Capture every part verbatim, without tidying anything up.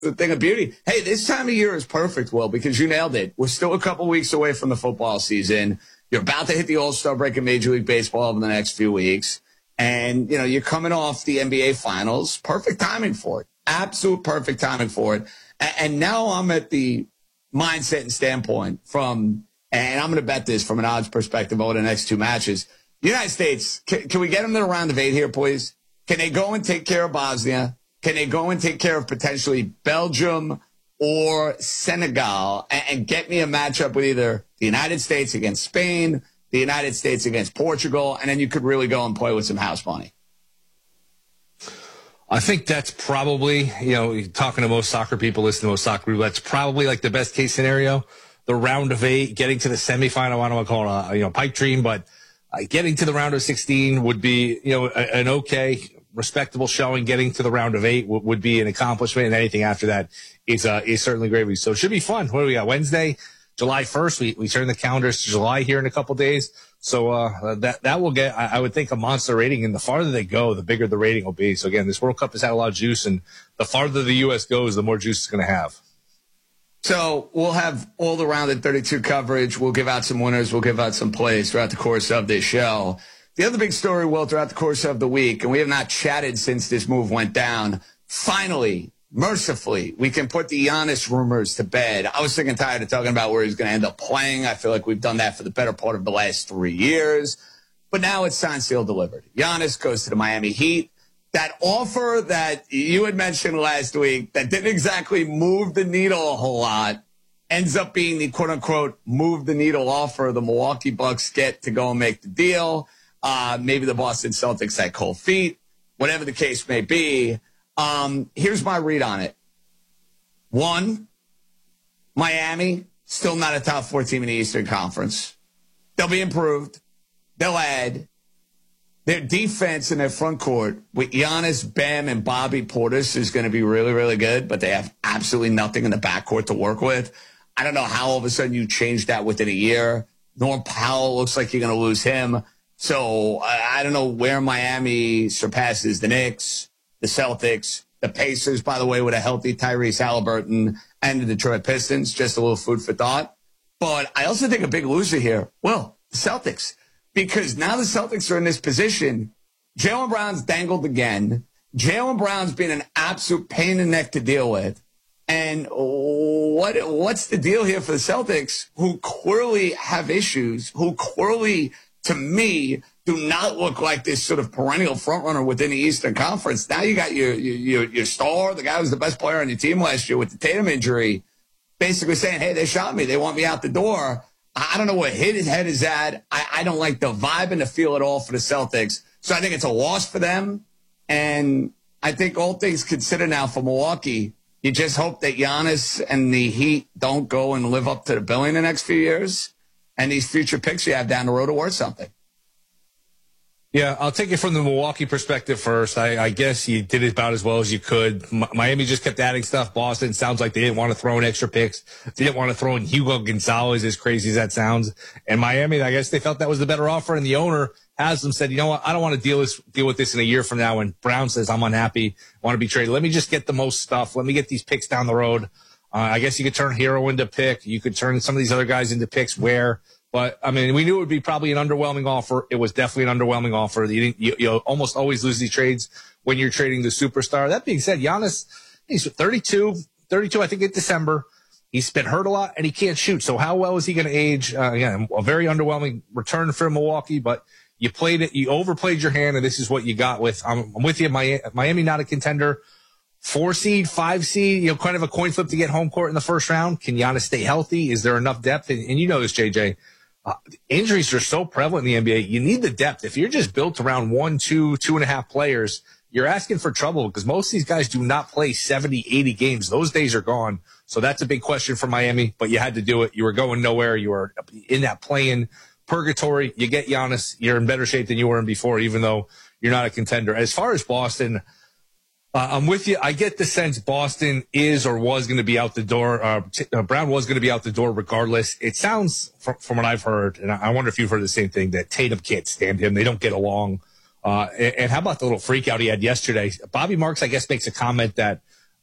the thing of beauty. Hey, this time of year is perfect, Will, because you nailed it. We're still a couple weeks away from the football season. You're about to hit the All-Star break in Major League Baseball over the next few weeks. And, you know, you're coming off the N B A Finals. Perfect timing for it. Absolute perfect timing for it. And now I'm at the mindset and standpoint from, and I'm going to bet this from an odds perspective over the next two matches. The United States, can, can we get them to the round of eight here, please? Can they go and take care of Bosnia? Can they go and take care of potentially Belgium or Senegal and, and get me a matchup with either the United States against Spain, the United States against Portugal, and then you could really go and play with some house money? I think that's probably, you know, talking to most soccer people, listening to most soccer people, that's probably like the best case scenario. The round of eight, getting to the semifinal, I don't want to call it a, you know, pipe dream, but uh, getting to the round of sixteen would be, you know, a, an okay, respectable showing. Getting to the round of eight w- would be an accomplishment, and anything after that is uh, is certainly gravy. So it should be fun. What do we got? Wednesday, July first. We we turn the calendars to July here in a couple days. So uh, that that will get, I, I would think, a monster rating. And the farther they go, the bigger the rating will be. So again, this World Cup has had a lot of juice, and the farther the U S goes, the more juice it's going to have. So we'll have all the round of thirty-two coverage. We'll give out some winners. We'll give out some plays throughout the course of this show. The other big story, Will, throughout the course of the week, and we have not chatted since this move went down, finally, mercifully, we can put the Giannis rumors to bed. I was sick and tired of talking about where he's going to end up playing. I feel like we've done that for the better part of the last three years. But now it's signed, sealed, delivered. Giannis goes to the Miami Heat. That offer that you had mentioned last week that didn't exactly move the needle a whole lot ends up being the quote-unquote move the needle offer the Milwaukee Bucks get to go and make the deal. Uh, maybe the Boston Celtics had cold feet, whatever the case may be. Um, here's my read on it. One, Miami, still not a top four team in the Eastern Conference. They'll be improved. They'll add. Their defense in their front court with Giannis, Bam, and Bobby Portis is going to be really, really good, but they have absolutely nothing in the backcourt to work with. I don't know how all of a sudden you change that within a year. Norm Powell looks like you're going to lose him. So I, I don't know where Miami surpasses the Knicks, the Celtics, the Pacers, by the way, with a healthy Tyrese Halliburton, and the Detroit Pistons. Just a little food for thought. But I also think a big loser here, well, the Celtics. Because now the Celtics are in this position. Jaylen Brown's dangled again. Jaylen Brown's been an absolute pain in the neck to deal with. And what what's the deal here for the Celtics, who clearly have issues, who clearly, to me, do not look like this sort of perennial frontrunner within the Eastern Conference? Now you got your, your, your star, the guy who was the best player on your team last year with the Tatum injury, basically saying, hey, they shot me. They want me out the door. I don't know where his head is at. I, I don't like the vibe and the feel at all for the Celtics. So I think it's a loss for them. And I think all things considered now for Milwaukee, you just hope that Giannis and the Heat don't go and live up to the billing the next few years. And these future picks you have down the road are worth something. Yeah, I'll take it from the Milwaukee perspective first. I, I guess you did it about as well as you could. M- Miami just kept adding stuff. Boston sounds like they didn't want to throw in extra picks. They didn't want to throw in Hugo Gonzalez, as crazy as that sounds. And Miami, I guess they felt that was the better offer. And the owner has them said, you know what, I don't want to deal this deal with this in a year from now. When Brown says I'm unhappy, I want to be traded. Let me just get the most stuff. Let me get these picks down the road. Uh, I guess you could turn Hero into pick. You could turn some of these other guys into picks where. But, I mean, we knew it would be probably an underwhelming offer. It was definitely an underwhelming offer. You, didn't, you, you almost always lose these trades when you're trading the superstar. That being said, Giannis, he's thirty-two, thirty-two, I think, in December. He's been hurt a lot, and he can't shoot. So how well is he going to age? Uh, again, a very underwhelming return for Milwaukee, but you played it. You overplayed your hand, and this is what you got with. I'm, I'm with you. Miami, Miami, not a contender. Four seed, five seed, you know, kind of a coin flip to get home court in the first round. Can Giannis stay healthy? Is there enough depth? And, and you know this, J J. Uh, injuries are so prevalent in the N B A. You need the depth. If you're just built around one, two, two and a half players, you're asking for trouble because most of these guys do not play seventy, eighty games. Those days are gone. So that's a big question for Miami, but you had to do it. You were going nowhere. You were in that play-in purgatory. You get Giannis. You're in better shape than you were in before, even though you're not a contender. As far as Boston, Uh, I'm with you. I get the sense Boston is or was going to be out the door. Uh, T- uh, Brown was going to be out the door regardless. It sounds, from, from what I've heard, and I, I wonder if you've heard the same thing, that Tatum can't stand him. They don't get along. Uh, and, and how about the little freak out he had yesterday? Bobby Marks, I guess, makes a comment that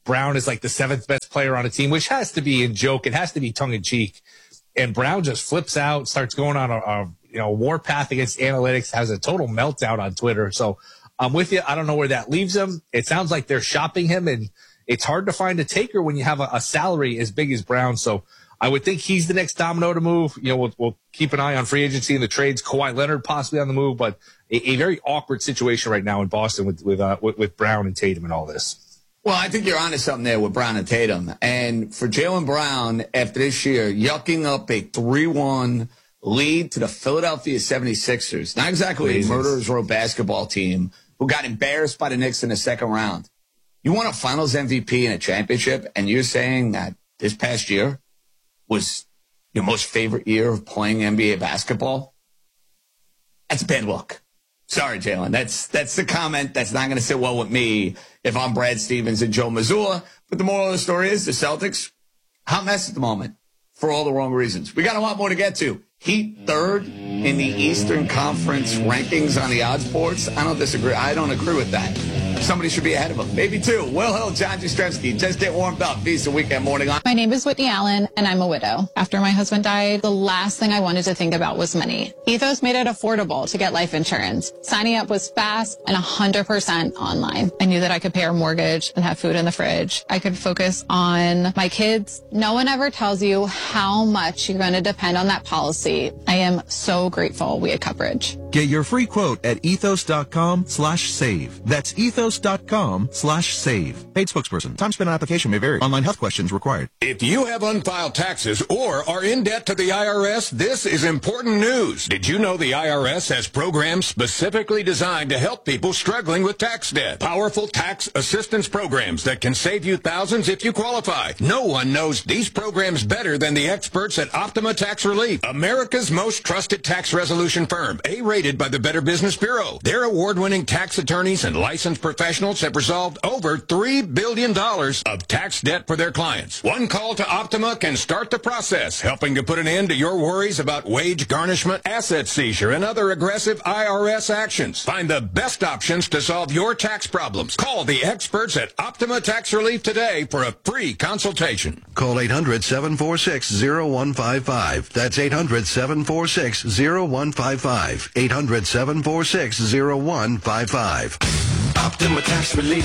Brown is like the seventh best player on a team, which has to be in joke. It has to be tongue in cheek. And Brown just flips out, starts going on a, a you know warpath against analytics, has a total meltdown on Twitter. So I'm with you. I don't know where that leaves him. It sounds like they're shopping him, and it's hard to find a taker when you have a, a salary as big as Brown. So I would think he's the next domino to move. You know, we'll, we'll keep an eye on free agency and the trades. Kawhi Leonard possibly on the move, but a, a very awkward situation right now in Boston with with, uh, with with Brown and Tatum and all this. Well, I think you're onto something there with Brown and Tatum. And for Jaylen Brown, after this year, yucking up a three one lead to the Philadelphia seventy-sixers, not exactly Jesus. a murderer's row basketball team who got embarrassed by the Knicks in the second round. You want a finals M V P in a championship, and you're saying that this past year was your most favorite year of playing N B A basketball? That's a bad look. Sorry, Jalen. That's that's the comment that's not going to sit well with me if I'm Brad Stevens and Joe Mazzulla. But the moral of the story is the Celtics, hot mess at the moment for all the wrong reasons. We got a lot more to get to. Heat third in the Eastern Conference rankings on the odds boards. I don't disagree. I don't agree with that. Somebody should be ahead of them. Maybe two. Will Hill, John Jastrzemski. Just get warmed up. Visa Weekend Morning on. My name is Whitney Allen, and I'm a widow. After my husband died, the last thing I wanted to think about was money. Ethos made it affordable to get life insurance. Signing up was fast and one hundred percent online. I knew that I could pay our mortgage and have food in the fridge. I could focus on my kids. No one ever tells you how much you're going to depend on that policy. I am so grateful we had coverage. Get your free quote at ethos.com slash save. That's ethos.com slash save. Paid spokesperson. Time spent on application may vary. Online health questions required. If you have unfiled taxes or are in debt to the I R S, this is important news. Did you know the I R S has programs specifically designed to help people struggling with tax debt? Powerful tax assistance programs that can save you thousands if you qualify. No one knows these programs better than the experts at Optima Tax Relief, America's most trusted tax resolution firm, A-rated by the Better Business Bureau. Their award-winning tax attorneys and licensed professionals have resolved over three billion dollars of tax debt for their clients. One call to Optima can start the process, helping to put an end to your worries about wage garnishment, asset seizure, and other aggressive I R S actions. Find the best options to solve your tax problems. Call the experts at Optima Tax Relief today for a free consultation. Call eight hundred, seven four six, zero one five five. That's eight hundred, seven four six, zero one five five. eight hundred, seven four six, zero one five five. Optima Tax Relief.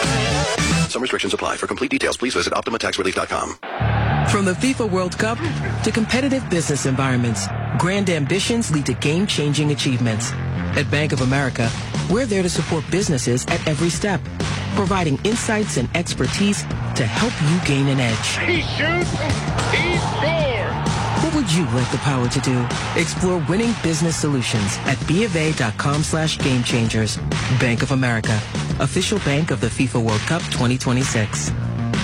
Some restrictions apply. For complete details, please visit optima tax relief dot com. From the FIFA World Cup to competitive business environments, grand ambitions lead to game-changing achievements. At Bank of America, we're there to support businesses at every step, providing insights and expertise to help you gain an edge. He shoots, he scores! What would you like the power to do? Explore winning business solutions at BofA.com slash game changers. Bank of America, official bank of the FIFA World Cup twenty twenty-six.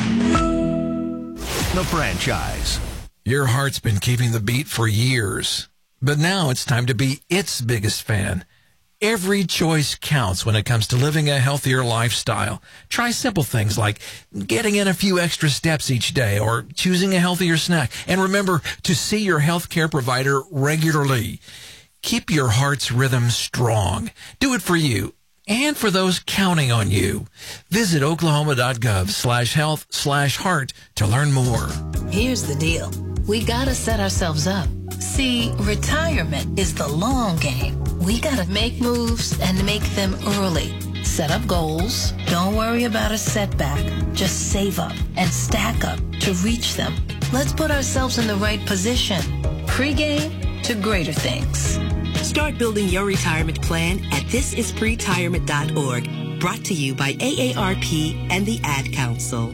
The franchise. Your heart's been keeping the beat for years, but now it's time to be its biggest fan. Every choice counts when it comes to living a healthier lifestyle. Try simple things like getting in a few extra steps each day or choosing a healthier snack. And remember to see your healthcare provider regularly. Keep your heart's rhythm strong. Do it for you and for those counting on you. Visit oklahoma.gov slash health slash heart to learn more. Here's the deal. We gotta set ourselves up. See, retirement is the long game. We gotta make moves and make them early. Set up goals. Don't worry about a setback. Just save up and stack up to reach them. Let's put ourselves in the right position. Pre-game to greater things. Start building your retirement plan at this is pretirement dot org. Brought to you by A A R P and the Ad Council.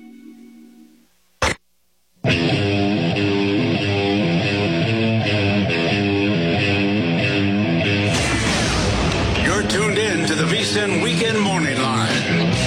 You're tuned in to the VSiN Weekend Morning Line.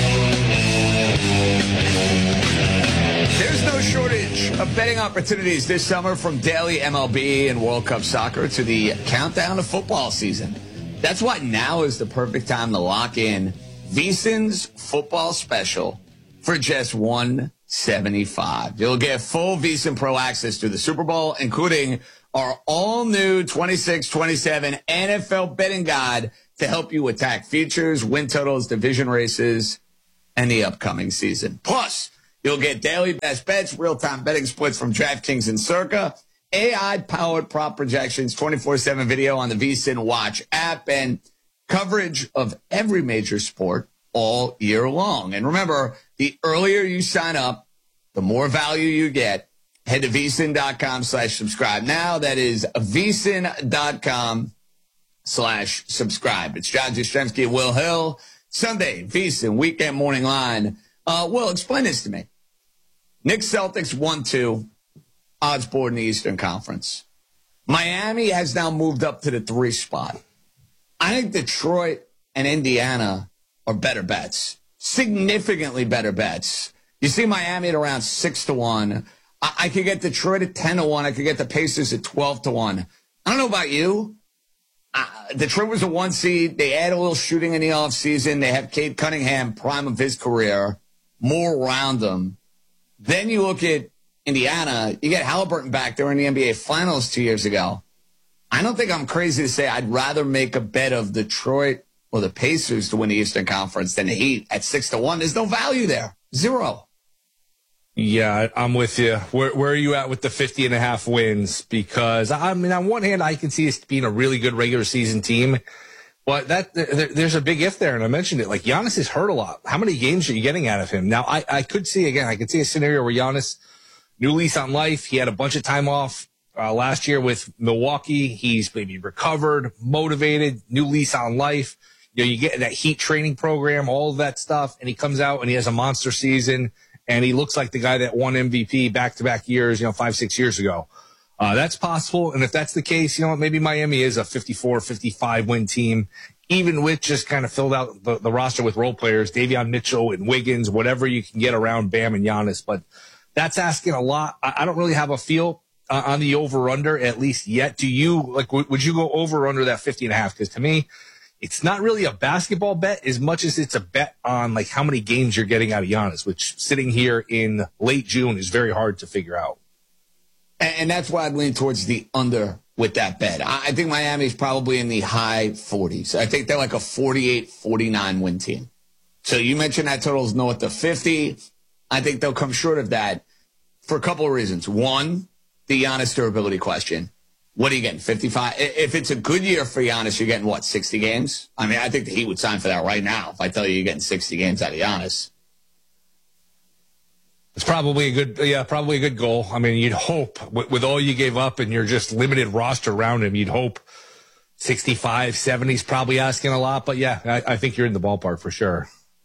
There's no shortage of betting opportunities this summer, from daily M L B and World Cup soccer to the countdown to football season. That's why now is the perfect time to lock in VSiN's football special for just one hundred seventy-five dollars. You'll get full VSiN Pro access to the Super Bowl, including our all-new twenty-six twenty-seven N F L betting guide to help you attack futures, win totals, division races, and the upcoming season. Plus, you'll get daily best bets, real-time betting splits from DraftKings and Circa, A I-powered prop projections, twenty-four seven video on the VSiN Watch app, and coverage of every major sport all year long. And remember, the earlier you sign up, the more value you get. Head to VSiN.com slash subscribe. Now that is VSiN.com slash subscribe. It's John Jastrzemski and Will Hill. Sunday, VSiN Weekend Morning Line. Uh, Will, explain this to me. Knicks Celtics one two, odds board in the Eastern Conference. Miami has now moved up to the three spot. I think Detroit and Indiana are better bets, significantly better bets. You see Miami at around six to one. I, I could get Detroit at ten to one. I could get the Pacers at twelve to one. I don't know about you. Uh, Detroit was a one seed. They add a little shooting in the offseason. They have Cade Cunningham, prime of his career, more around them. Then you look at Indiana. You get Halliburton back. They were in the N B A Finals two years ago. I don't think I'm crazy to say I'd rather make a bet of Detroit or the Pacers to win the Eastern Conference than the Heat at six to one. There's no value there. Zero. Yeah, I'm with you. Where, where are you at with the fifty and a half wins? Because, I mean, on one hand, I can see us being a really good regular season team. But that there, there's a big if there, and I mentioned it. Like, Giannis is hurt a lot. How many games are you getting out of him? Now, I, I could see, again, I could see a scenario where Giannis, new lease on life. He had a bunch of time off uh, last year with Milwaukee. He's maybe recovered, motivated, new lease on life. You know, you get that Heat training program, all of that stuff, and he comes out and he has a monster season. And he looks like the guy that won M V P back-to-back years, you know, five, six years ago. Uh, that's possible. And if that's the case, you know, maybe Miami is a fifty-four, fifty-five win team, even with just kind of filled out the, the roster with role players, Davion Mitchell and Wiggins, whatever you can get around Bam and Giannis. But that's asking a lot. I, I don't really have a feel uh, on the over-under, at least yet. Do you, like, w- would you go over or under that fifty and a half? Because to me, it's not really a basketball bet as much as it's a bet on like how many games you're getting out of Giannis, which sitting here in late June is very hard to figure out. And, and that's why I'd lean towards the under with that bet. I, I think Miami's probably in the high forties. I think they're like a forty-eight, forty-nine win team. So you mentioned that total's north to fifty. I think they'll come short of that for a couple of reasons. One, the Giannis durability question. What are you getting, fifty-five? If it's a good year for Giannis, you're getting, what, sixty games? I mean, I think the Heat would sign for that right now if I tell you you're getting sixty games out of Giannis. It's probably a good, yeah, probably a good goal. I mean, you'd hope with, with all you gave up and your just limited roster around him, you'd hope sixty-five, seventy is probably asking a lot. But, yeah, I, I think you're in the ballpark for sure.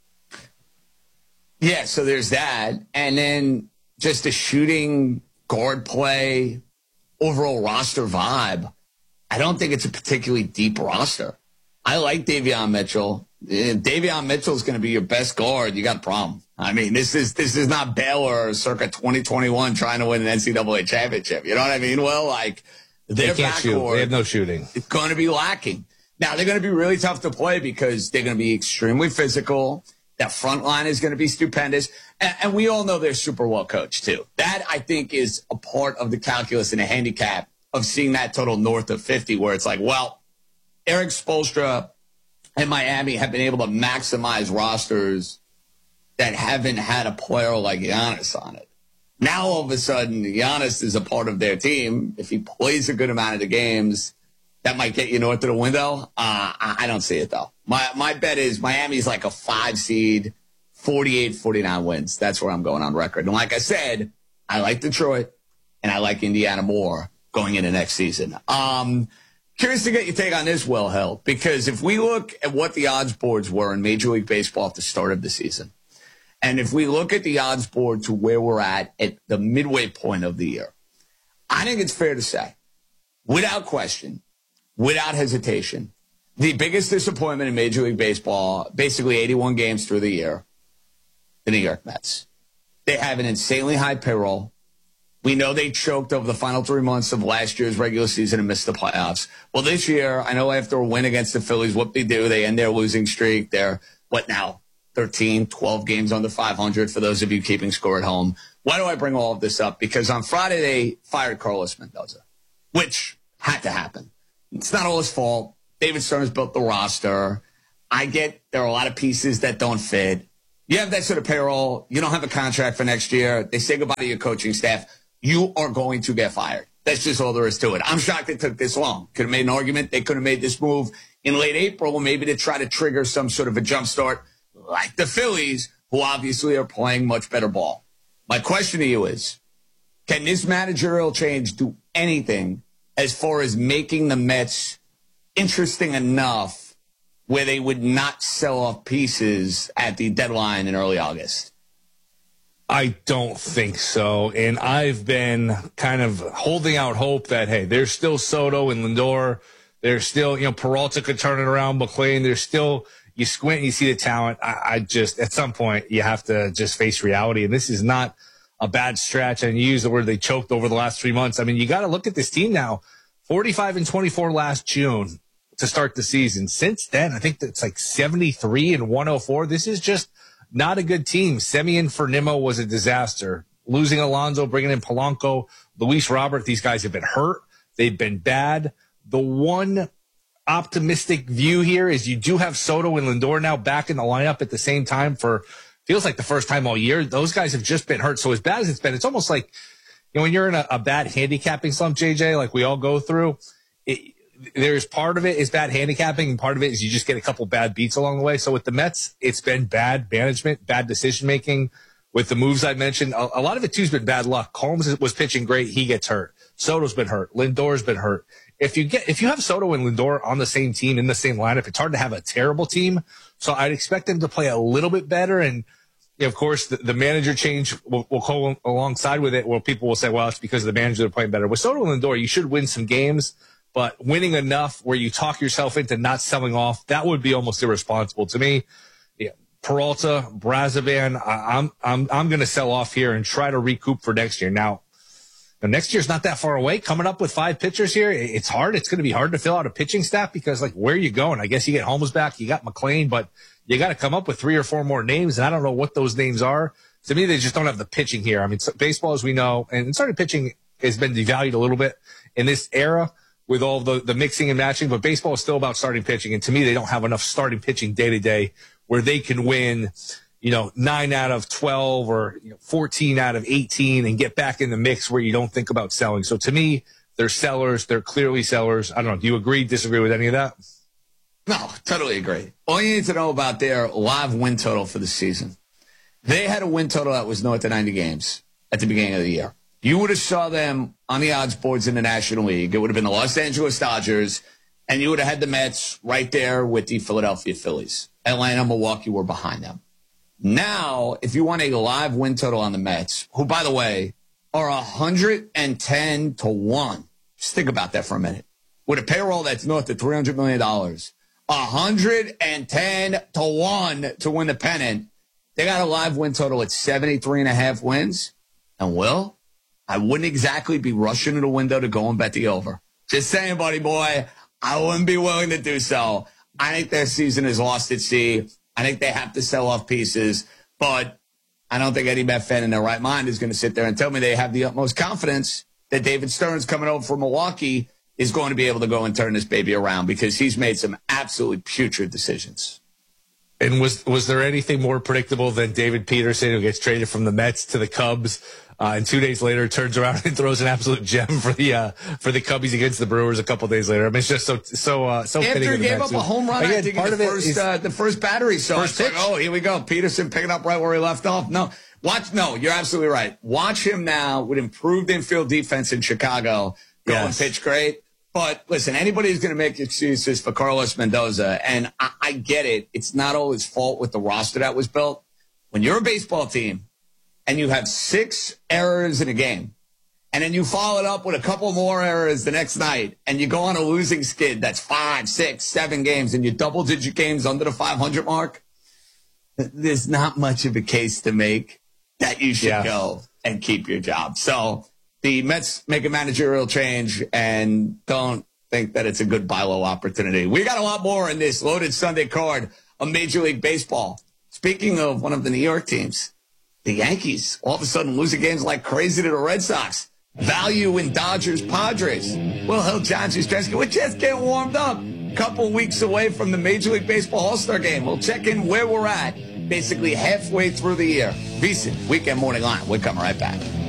Yeah, so there's that. And then just the shooting, guard play, overall roster vibe, I don't think it's a particularly deep roster. I like Davion Mitchell. If Davion Mitchell is going to be your best guard, you got a problem. I mean, this is this is not Baylor circa twenty twenty-one trying to win an N C double A championship. You know what I mean? Well, like, their they can't shoot. They have no shooting. It's going to be lacking. Now, they're going to be really tough to play because they're going to be extremely physical. That front line is going to be stupendous. And, and we all know they're super well coached, too. That, I think, is a part of the calculus and a handicap of seeing that total north of fifty, where it's like, well, Eric Spoelstra and Miami have been able to maximize rosters that haven't had a player like Giannis on it. Now, all of a sudden, Giannis is a part of their team. If he plays a good amount of the games, that might get you north of the window. Uh, I, I don't see it, though. My my bet is Miami's like a five seed, forty-eight, forty-nine wins. That's where I'm going on record. And like I said, I like Detroit, and I like Indiana more going into next season. Um, curious to get your take on this, Will Hill, because if we look at what the odds boards were in Major League Baseball at the start of the season, and if we look at the odds board to where we're at at the midway point of the year, I think it's fair to say, without question, without hesitation, the biggest disappointment in Major League Baseball, basically eighty-one games through the year, the New York Mets. They have an insanely high payroll. We know they choked over the final three months of last year's regular season and missed the playoffs. Well, this year, I know after a win against the Phillies, what they do, they end their losing streak. They're, what now, thirteen, twelve games under five hundred for those of you keeping score at home. Why do I bring all of this up? Because on Friday, they fired Carlos Mendoza, which had to happen. It's not all his fault. David Stearns built the roster. I get there are a lot of pieces that don't fit. You have that sort of payroll. You don't have a contract for next year. They say goodbye to your coaching staff. You are going to get fired. That's just all there is to it. I'm shocked it took this long. Could have made an argument. They could have made this move in late April, maybe to try to trigger some sort of a jump start like the Phillies, who obviously are playing much better ball. My question to you is, can this managerial change do anything as far as making the Mets interesting enough where they would not sell off pieces at the deadline in early August? I don't think so. And I've been kind of holding out hope that, hey, there's still Soto and Lindor. There's still, you know, Peralta could turn it around, McClain. There's still, you squint and you see the talent. I, I just, at some point, you have to just face reality. And this is not a bad stretch. And you use the word they choked over the last three months. I mean, you got to look at this team now. forty-five and twenty-four last June to start the season. Since then, I think that's like seventy-three and one oh four. This is just not a good team. Semien for Nimmo was a disaster. Losing Alonso, bringing in Polanco, Luis Robert, these guys have been hurt. They've been bad. The one optimistic view here is you do have Soto and Lindor now back in the lineup at the same time for, feels like the first time all year. Those guys have just been hurt. So as bad as it's been, it's almost like, you know, when you're in a, a bad handicapping slump, J J, like we all go through, it, there's part of it is bad handicapping, and part of it is you just get a couple bad beats along the way. So with the Mets, it's been bad management, bad decision-making. With the moves I mentioned, a, a lot of it, too, has been bad luck. Combs was pitching great. He gets hurt. Soto's been hurt. Lindor's been hurt. If you get, if you have Soto and Lindor on the same team, in the same lineup, it's hard to have a terrible team. So I'd expect them to play a little bit better. And, you know, of course, the, the manager change will, will go alongside with it, where people will say, well, it's because of the manager they're playing better. With Soto and Lindor, you should win some games. But winning enough where you talk yourself into not selling off, that would be almost irresponsible to me. Yeah, Peralta, Brazovan, I, I'm I'm I'm going to sell off here and try to recoup for next year. Now, next year's not that far away. Coming up with five pitchers here, it's hard. It's going to be hard to fill out a pitching staff because, like, where are you going? I guess you get Holmes back, you got McClain, but you got to come up with three or four more names, and I don't know what those names are. To me, they just don't have the pitching here. I mean, baseball, as we know, and starting pitching has been devalued a little bit in this era with all the, the mixing and matching, but baseball is still about starting pitching. And to me, they don't have enough starting pitching day to day where they can win, you know, nine out of twelve or you know, fourteen out of eighteen and get back in the mix where you don't think about selling. So to me, they're sellers. They're clearly sellers. I don't know. Do you agree, disagree with any of that? No, totally agree. All you need to know about their live win total for the season. They had a win total that was north of ninety games at the beginning of the year. You would have saw them on the odds boards in the National League. It would have been the Los Angeles Dodgers, and you would have had the Mets right there with the Philadelphia Phillies. Atlanta, Milwaukee were behind them. Now, if you want a live win total on the Mets, who, by the way, are one hundred ten to one. Just think about that for a minute. With a payroll that's north of three hundred million dollars, one hundred ten to one to win the pennant. They got a live win total at seventy-three and a half wins. And, Will, I wouldn't exactly be rushing to the window to go and bet the over. Just saying, buddy boy, I wouldn't be willing to do so. I think their season is lost at sea. I think they have to sell off pieces. But I don't think any Met fan in their right mind is going to sit there and tell me they have the utmost confidence that David Stearns coming over from Milwaukee is going to be able to go and turn this baby around, because he's made some absolutely putrid decisions. And was was there anything more predictable than David Peterson, who gets traded from the Mets to the Cubs, uh, and two days later turns around and throws an absolute gem for the uh, for the Cubbies against the Brewers a couple days later? I mean, it's just so so uh, so. After he gave up a home run, Again, I think part the of it first is, uh, the first battery. So first it's like, oh, here we go, Peterson picking up right where he left off. No, watch. No, you're absolutely right. Watch him now with improved infield defense in Chicago. Go yes. and pitch great. But listen, anybody who's going to make excuses for Carlos Mendoza, and I, I get it, it's not all his fault with the roster that was built. When you're a baseball team and you have six errors in a game, and then you follow it up with a couple more errors the next night, and you go on a losing skid that's five, six, seven games, and you double-digit games under the five hundred mark, there's not much of a case to make that you should yeah. go and keep your job. So the Mets make a managerial change and don't think that it's a good buy low opportunity. We got a lot more in this loaded Sunday card of Major League Baseball. Speaking of one of the New York teams, the Yankees all of a sudden losing games like crazy to the Red Sox. Value in Dodgers Padres. Well, hell, John Stresky, we're just getting warmed up. Couple weeks away from the Major League Baseball All-Star Game. We'll check in where we're at basically halfway through the year. VSiN, Weekend Morning Line. We'll come right back.